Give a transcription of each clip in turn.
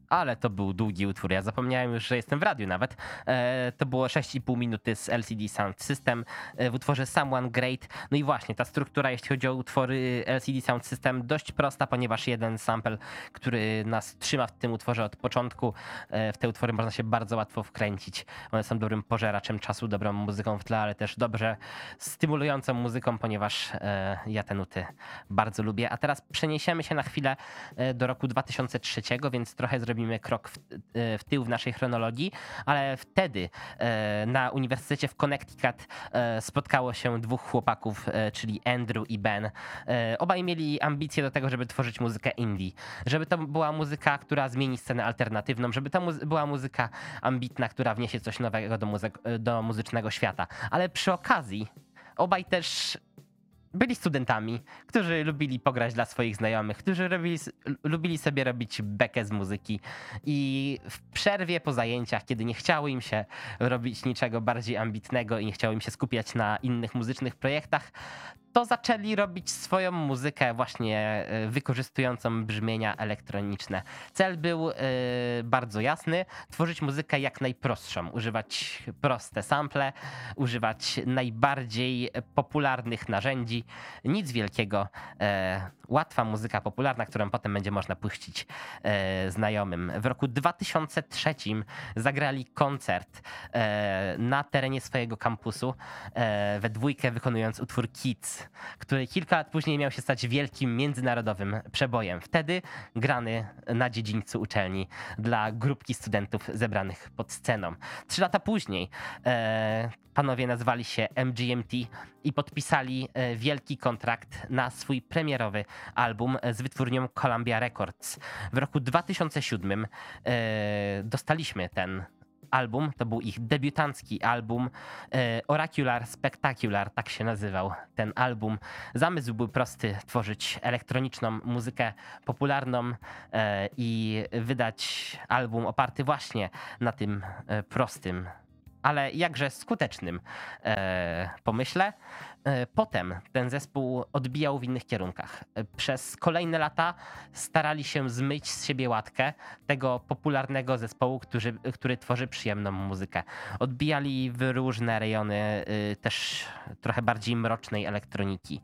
Ale to był długi utwór. Ja zapomniałem już, że jestem w radiu nawet. To było 6,5 minuty z LCD Sound System w utworze Someone Great. No i właśnie, ta struktura, jeśli chodzi o utwory LCD Sound System, dość prosta, ponieważ jeden sample, który nas trzyma w tym utworze od początku, w te utwory można się bardzo łatwo wkręcić. One są dobrym pożeraczem czasu, dobrą muzyką w tle, ale też dobrze stymulującą muzyką, ponieważ ja te nuty bardzo lubię. A teraz przeniesiemy się na chwilę do roku 2003, więc trochę zrobimy krok w tył w naszej chronologii, ale wtedy na Uniwersytecie w Connecticut spotkało się dwóch chłopaków, czyli Andrew i Ben. Obaj mieli ambicje do tego, żeby tworzyć muzykę indie, żeby to była muzyka, która zmieni scenę alternatywną, żeby to była muzyka ambitna, która wniesie coś nowego do muzycznego świata. Ale przy okazji obaj też byli studentami, którzy lubili pograć dla swoich znajomych, którzy lubili sobie robić bekę z muzyki i w przerwie po zajęciach, kiedy nie chciało im się robić niczego bardziej ambitnego i nie chciało im się skupiać na innych muzycznych projektach, to zaczęli robić swoją muzykę właśnie wykorzystującą brzmienia elektroniczne. Cel był bardzo jasny, tworzyć muzykę jak najprostszą, używać proste sample, używać najbardziej popularnych narzędzi, nic wielkiego, łatwa muzyka popularna, którą potem będzie można puścić znajomym. W roku 2003 zagrali koncert na terenie swojego kampusu we dwójkę, wykonując utwór Kids, który kilka lat później miał się stać wielkim międzynarodowym przebojem. Wtedy grany na dziedzińcu uczelni dla grupki studentów zebranych pod sceną. 3 lata później panowie nazwali się MGMT i podpisali wielki kontrakt na swój premierowy album z wytwórnią Columbia Records. W roku 2007 dostaliśmy ten album, to był ich debiutancki album, Oracular Spectacular, tak się nazywał ten album. Zamysł był prosty, tworzyć elektroniczną muzykę popularną i wydać album oparty właśnie na tym prostym, ale jakże skutecznym pomyśle. Potem ten zespół odbijał w innych kierunkach. Przez kolejne lata starali się zmyć z siebie łatkę tego popularnego zespołu, który tworzy przyjemną muzykę. Odbijali w różne rejony też trochę bardziej mrocznej elektroniki.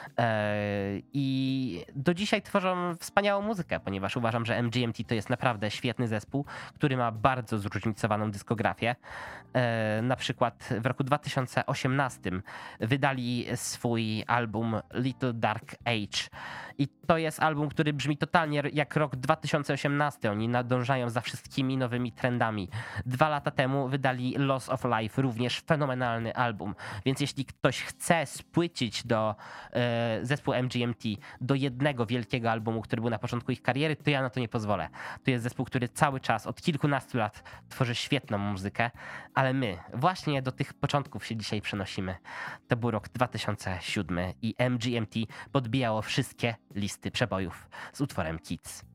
I do dzisiaj tworzą wspaniałą muzykę, ponieważ uważam, że MGMT to jest naprawdę świetny zespół, który ma bardzo zróżnicowaną dyskografię. Na przykład w roku 2018 wydali swój album Little Dark Age. I to jest album, który brzmi totalnie jak rok 2018. Oni nadążają za wszystkimi nowymi trendami. 2 lata temu wydali Loss of Life, również fenomenalny album. Więc jeśli ktoś chce spłycić do zespół MGMT do jednego wielkiego albumu, który był na początku ich kariery, to ja na to nie pozwolę. To jest zespół, który cały czas, od kilkunastu lat tworzy świetną muzykę, ale my właśnie do tych początków się dzisiaj przenosimy. To był rok 2007 i MGMT podbijało wszystkie listy przebojów z utworem Kids.